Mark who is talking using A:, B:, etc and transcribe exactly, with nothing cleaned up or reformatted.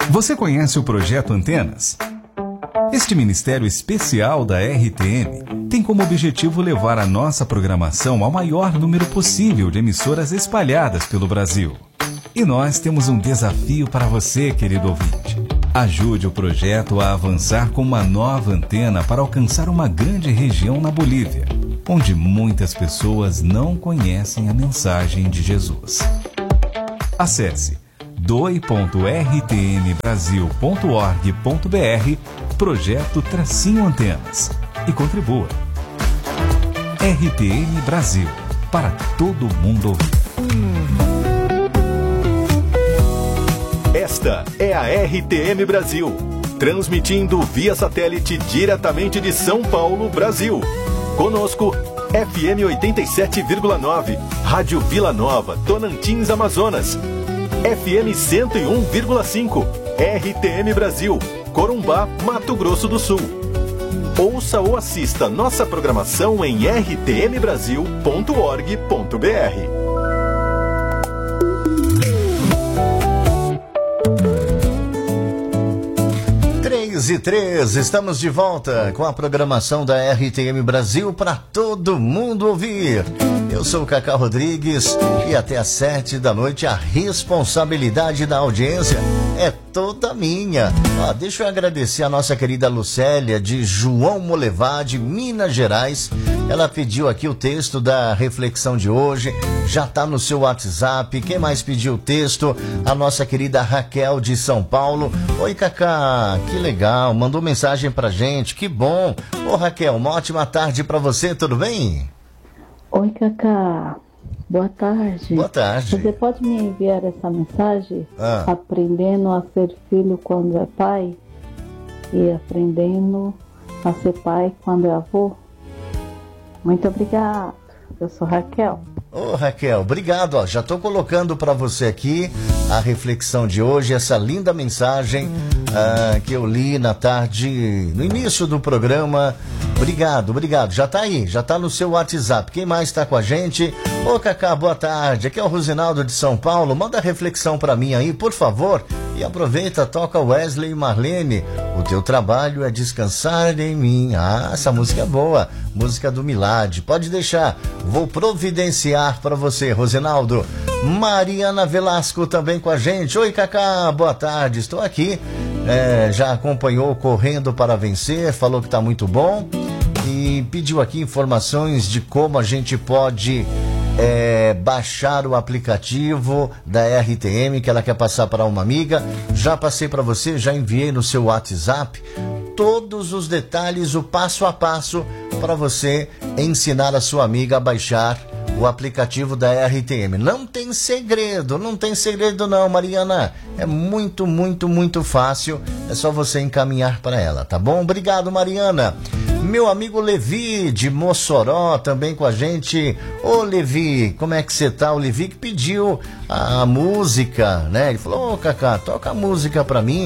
A: Você conhece o Projeto Antenas? Este ministério especial da R T M tem como objetivo levar a nossa programação ao maior número possível de emissoras espalhadas pelo Brasil. E nós temos um desafio para você, querido ouvinte. Ajude o projeto a avançar com uma nova antena para alcançar uma grande região na Bolívia, onde muitas pessoas não conhecem a mensagem de Jesus. Acesse doe ponto r t m brasil ponto org ponto b r Projeto Tracinho Antenas e contribua. R T M Brasil, para todo mundo ouvir.
B: Esta é a R T M Brasil, transmitindo via satélite diretamente de São Paulo, Brasil. Conosco, F M oitenta e sete vírgula nove, Rádio Vila Nova, Tonantins, Amazonas. F M cento e um vírgula cinco, R T M Brasil, Corumbá, Mato Grosso do Sul. Ouça ou assista nossa programação em r t m brasil ponto org ponto b r.
C: três e três, estamos de volta com a programação da R T M Brasil para todo mundo ouvir. Eu sou o Cacá Rodrigues e até às sete da noite a responsabilidade da audiência é toda minha. Ah, deixa eu agradecer a nossa querida Lucélia de João Molevade, Minas Gerais. Ela pediu aqui o texto da reflexão de hoje, já está no seu WhatsApp. Quem mais pediu o texto? A nossa querida Raquel de São Paulo. Oi, Cacá, que legal, mandou mensagem pra gente, que bom. Ô, Raquel, uma ótima tarde pra você, tudo bem?
D: Oi, Cacá, boa tarde.
C: Boa tarde.
D: Você pode me enviar essa mensagem?
C: Ah.
D: Aprendendo a ser filho quando é pai e aprendendo a ser pai quando é avô? Muito obrigado. Eu sou Raquel.
C: Ô, Raquel, obrigado. Ó, já estou colocando para você aqui a reflexão de hoje, essa linda mensagem ah, que eu li na tarde, no início do programa. Obrigado, obrigado. Já está aí, já está no seu WhatsApp. Quem mais está com a gente? Ô, Cacá, boa tarde. Aqui é o Rosinaldo de São Paulo. Manda a reflexão para mim aí, por favor. E aproveita, toca Wesley e Marlene. O teu trabalho é descansar em mim. Ah, essa música é boa. Música do Milad. Pode deixar. Vou providenciar para você, Rosinaldo. Mariana Velasco também com a gente. Oi, Cacá, boa tarde. Estou aqui. É, já acompanhou Correndo para Vencer. Falou que está muito bom. E pediu aqui informações de como a gente pode... É, baixar o aplicativo da R T M que ela quer passar para uma amiga. Já passei para você, já enviei no seu WhatsApp todos os detalhes, o passo a passo para você ensinar a sua amiga a baixar o aplicativo da R T M. Não tem segredo, não tem segredo não, Mariana. É muito, muito, muito fácil. É só você encaminhar para ela, tá bom? Obrigado, Mariana. Meu amigo Levi de Mossoró também com a gente. Ô, Levi, como é que você tá? O Levi que pediu a, a música, né? Ele falou, ô, Cacá, toca a música pra mim.